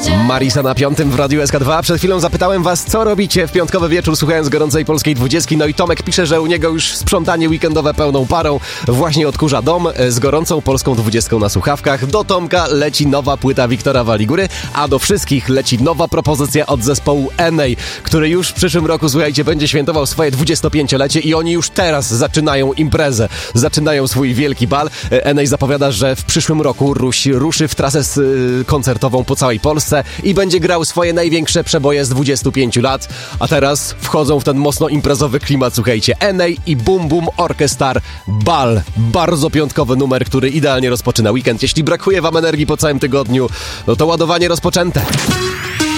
Marisa na 5 w Radiu SK2. Przed chwilą zapytałem was, co robicie w piątkowy wieczór słuchając gorącej polskiej 20. No i Tomek pisze, że u niego już sprzątanie weekendowe pełną parą. Właśnie odkurza dom z gorącą polską 20 na słuchawkach. Do Tomka leci nowa płyta Wiktora Waligury, a do wszystkich leci nowa propozycja od zespołu Enej, który już w przyszłym roku, słuchajcie, będzie świętował swoje 25-lecie i oni już teraz zaczynają imprezę. Zaczynają swój wielki bal. Enej zapowiada, że w przyszłym roku ruszy w trasę koncertową po całej Polsce i będzie grał swoje największe przeboje z 25 lat. A teraz wchodzą w ten mocno imprezowy klimat, słuchajcie. Enej i Bum Bum Orchestar Bal. Bardzo piątkowy numer, który idealnie rozpoczyna weekend. Jeśli brakuje wam energii po całym tygodniu, no to ładowanie rozpoczęte.